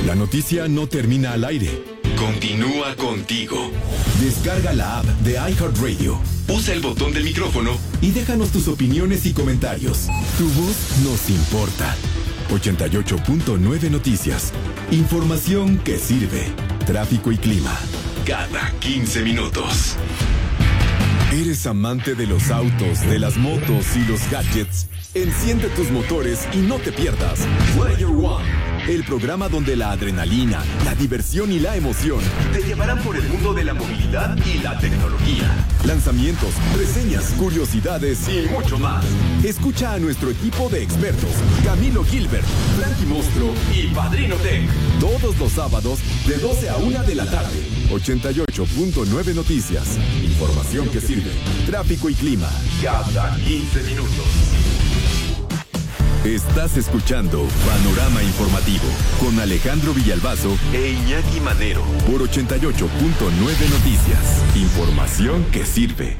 La noticia no termina al aire. Continúa contigo. Descarga la app de iHeartRadio. Usa el botón del micrófono y déjanos tus opiniones y comentarios. Tu voz nos importa. 88.9 Noticias. Información que sirve. Tráfico y clima. Cada 15 minutos. ¿Eres amante de los autos, de las motos y los gadgets? Enciende tus motores y no te pierdas Player One, el programa donde la adrenalina, la diversión y la emoción te llevarán por el mundo de la movilidad y la tecnología. Lanzamientos, reseñas, curiosidades y mucho más. Escucha a nuestro equipo de expertos, Camilo Gilbert, Frankie Monstruo y Padrino Tech, todos los sábados de 12 a 1 de la tarde. 88.9 Noticias. Información que sirve. Tráfico y clima. Cada 15 minutos. Estás escuchando Panorama Informativo con Alejandro Villalbazo e Iñaki Manero por 88.9 Noticias. Información que sirve.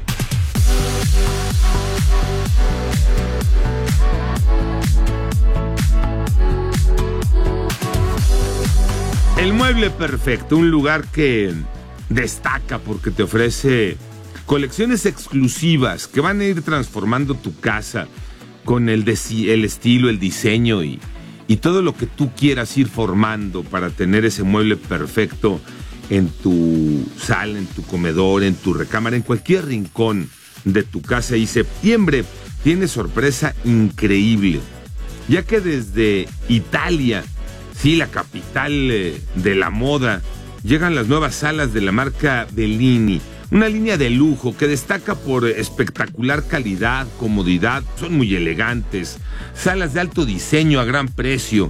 El Mueble Perfecto, un lugar que destaca porque te ofrece colecciones exclusivas que van a ir transformando tu casa con el estilo, el diseño y todo lo que tú quieras ir formando para tener ese mueble perfecto en tu sala, en tu comedor, en tu recámara, en cualquier rincón de tu casa. Y septiembre tiene sorpresa increíble, ya que desde Italia, sí, la capital de la moda, llegan las nuevas salas de la marca Bellini. Una línea de lujo que destaca por espectacular calidad, comodidad, son muy elegantes. Salas de alto diseño a gran precio,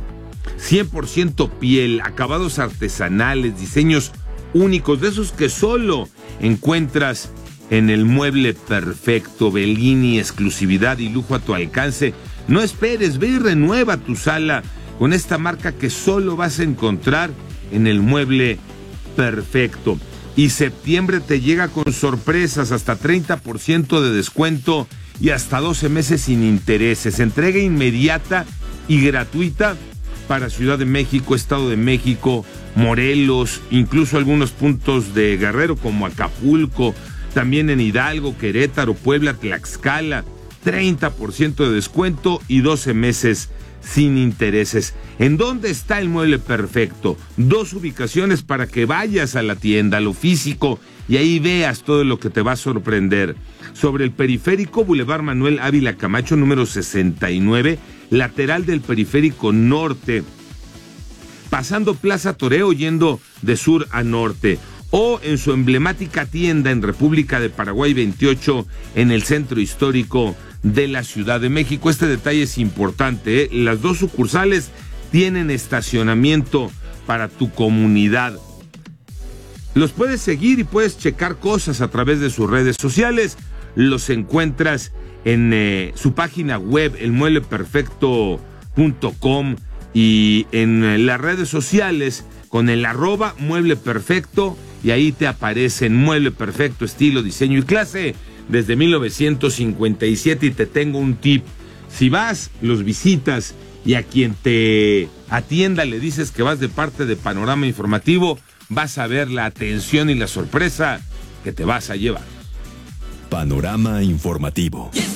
100% piel, acabados artesanales, diseños únicos, de esos que solo encuentras en el Mueble Perfecto. Bellini, exclusividad y lujo a tu alcance. No esperes, ve y renueva tu sala con esta marca que solo vas a encontrar en el Mueble Perfecto. Y septiembre te llega con sorpresas, hasta 30% de descuento y hasta 12 meses sin intereses. Entrega inmediata y gratuita para Ciudad de México, Estado de México, Morelos, incluso algunos puntos de Guerrero como Acapulco, también en Hidalgo, Querétaro, Puebla, Tlaxcala. 30% de descuento y 12 meses sin intereses. ¿En dónde está el Mueble Perfecto? 2 ubicaciones para que vayas a la tienda, a lo físico, y ahí veas todo lo que te va a sorprender. Sobre el periférico, Boulevard Manuel Ávila Camacho, número 69, lateral del periférico norte, pasando Plaza Toreo, yendo de sur a norte. O en su emblemática tienda en República de Paraguay 28, en el centro histórico de la Ciudad de México. Este detalle es importante, ¿eh? Las 2 sucursales tienen estacionamiento para tu comunidad. Los puedes seguir y puedes checar cosas a través de sus redes sociales. Los encuentras en su página web, elmuebleperfecto.com, y en las redes sociales con el @Mueble Perfecto, y ahí te aparecen Mueble Perfecto, estilo, diseño y clase desde 1957. Y te tengo un tip: si vas, los visitas y a quien te atienda le dices que vas de parte de Panorama Informativo, vas a ver la atención y la sorpresa que te vas a llevar. Panorama Informativo.